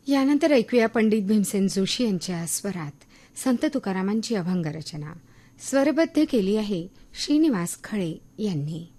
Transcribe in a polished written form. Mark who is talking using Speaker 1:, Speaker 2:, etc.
Speaker 1: यानंतर ऐकूया पंडित भीमसेन जोशी यांच्या स्वरात संत तुकारामांची अभंग रचना. स्वरबद्ध केली आहे श्रीनिवास खळे यांनी.